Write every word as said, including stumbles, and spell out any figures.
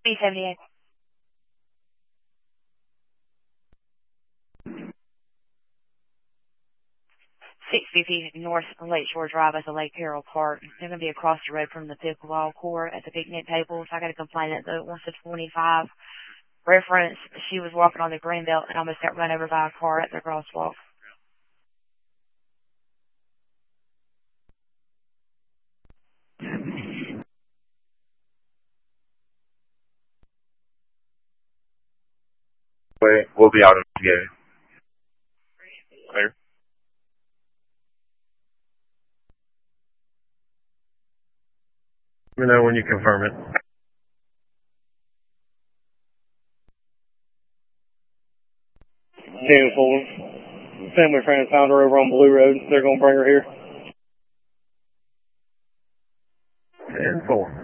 B seventy-eight. six fifty North Lakeshore Drive at the Lake Carroll Park. They're going to be across the road from the pickleball court at the picnic tables. I got a complainant that wants a twenty-five reference. She was walking on the green belt and almost got run over by a car at the crosswalk. Wait, we'll be out in the game. Clear. Let me know when you confirm it. ten four. Family friend found her over on Blue Road. They're going to bring her here. ten four.